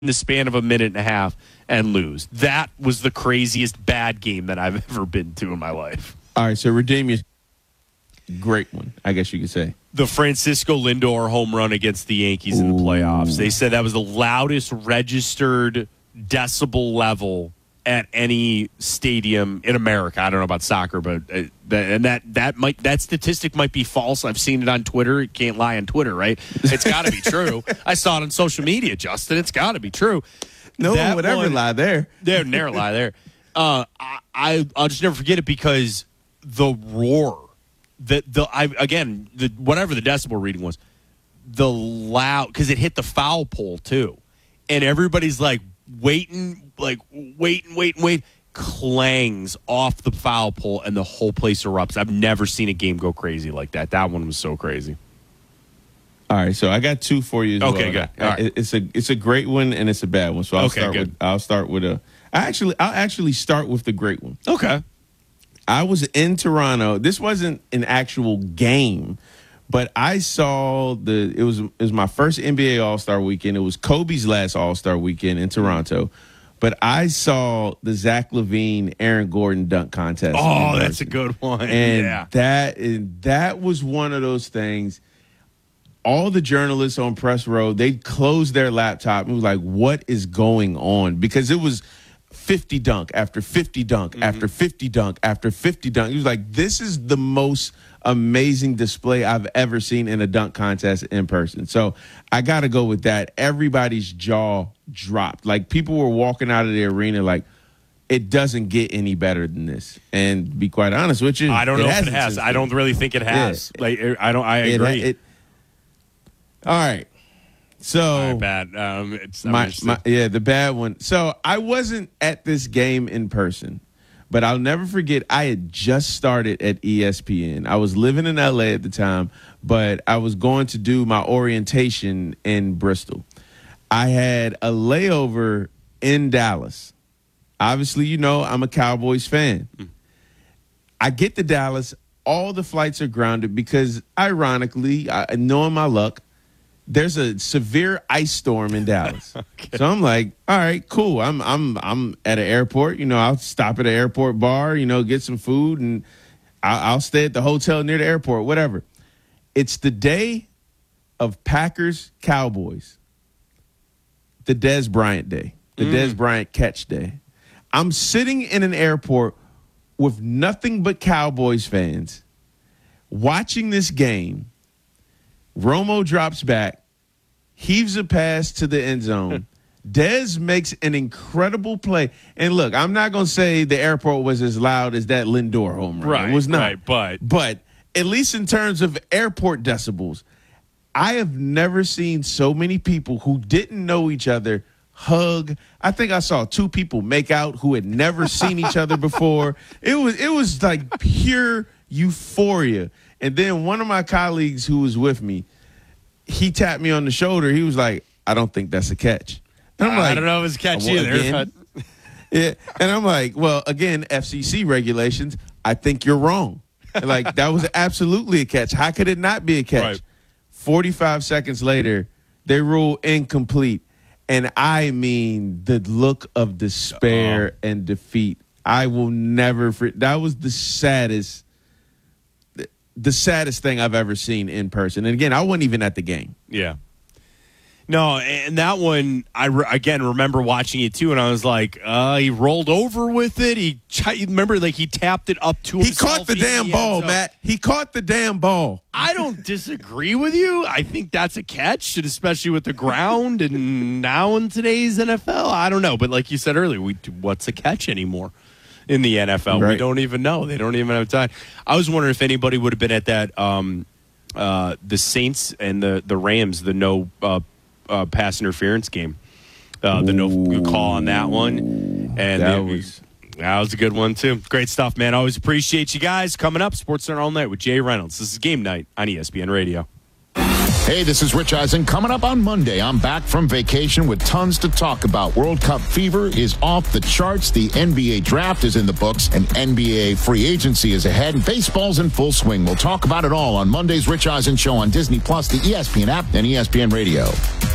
the span of a minute and a half and lose. That was the craziest bad game that I've ever been to in my life. All right, so redeem your great one, I guess you could say. The Francisco Lindor home run against the Yankees in the playoffs. They said that was the loudest registered decibel level at any stadium in America. I don't know about soccer, but that statistic might be false. I've seen it on Twitter. It can't lie on Twitter, right? It's got to be true. I saw it on social media, Justin. It's got to be true. No one would ever lie there. They'd never lie there. I'll just never forget it because the roar, whatever the decibel reading was, the loud, because it hit the foul pole too, and everybody's like waiting, clangs off the foul pole, and the whole place erupts. I've never seen a game go crazy like that. That one was so crazy. All right, so I got two for you as well. Okay, good. All right. It's a great one and it's a bad one. So I'll actually start with the great one. Okay. I was in Toronto. This wasn't an actual game, but I saw it was my first NBA All-Star weekend. It was Kobe's last All-Star weekend in Toronto. But I saw the Zach LaVine, Aaron Gordon dunk contest. Oh, that's a good one. And that was one of those things. All the journalists on press row, they closed their laptop and was like, what is going on? Because it was 50 dunk after 50 dunk after 50 dunk after 50 dunk. He was like, this is the most amazing display I've ever seen in a dunk contest in person. So I got to go with that. Everybody's jaw dropped. Like, people were walking out of the arena like, it doesn't get any better than this. And to be quite honest with you, I don't know if it has. I don't really think it has. Yeah, I agree. All right. So all right, bad. The bad one. So I wasn't at this game in person, but I'll never forget. I had just started at ESPN. I was living in LA at the time, but I was going to do my orientation in Bristol. I had a layover in Dallas. Obviously, you know, I'm a Cowboys fan. I get to Dallas. All the flights are grounded because, ironically, knowing my luck, there's a severe ice storm in Dallas. Okay. So I'm like, all right, cool. I'm at an airport. You know, I'll stop at an airport bar, you know, get some food, and I'll stay at the hotel near the airport, whatever. It's the day of Packers-Cowboys, the Dez Bryant day, the Dez Bryant catch day. I'm sitting in an airport with nothing but Cowboys fans watching this game. Romo drops back, heaves a pass to the end zone. Dez makes an incredible play. And look, I'm not going to say the airport was as loud as that Lindor home run. Right, it was not. Right, but at least in terms of airport decibels, I have never seen so many people who didn't know each other hug. I think I saw two people make out who had never seen each other before. It was like pure euphoria. And then one of my colleagues who was with me, he tapped me on the shoulder. He was like, I don't think that's a catch. And I'm like, I don't know if it's a catch either. Yeah. And I'm like, well, again, FCC regulations, I think you're wrong. Like, that was absolutely a catch. How could it not be a catch? Right. 45 seconds later, they rule incomplete. And I mean, the look of despair and defeat. I will never forget. That was the saddest thing I've ever seen in person. And again, I wasn't even at the game. Yeah. No, and that one, I remember watching it too, and I was like, he rolled over with it. He tapped it up to himself. He caught the damn ball, Matt. He caught the damn ball. I don't disagree with you. I think that's a catch, and especially with the ground and now in today's NFL. I don't know, but like you said earlier, what's a catch anymore? In the NFL, right. We don't even know. They don't even have time. I was wondering if anybody would have been at that the Saints and the Rams, the no pass interference game, the no call on that one, and that was a good one too. Great stuff, man. Always appreciate you guys coming up. SportsCenter All Night with Jay Reynolds. This is Game Night on ESPN Radio. Hey, this is Rich Eisen. Coming up on Monday, I'm back from vacation with tons to talk about. World Cup fever is off the charts. The NBA draft is in the books, and NBA free agency is ahead. Baseball's in full swing. We'll talk about it all on Monday's Rich Eisen Show on Disney+, the ESPN app, and ESPN Radio.